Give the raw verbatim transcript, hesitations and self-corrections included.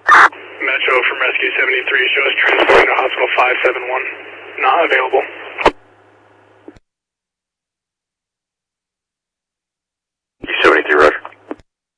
Metro from Rescue seventy-three, show us transporting to Hospital five seven one. Not available.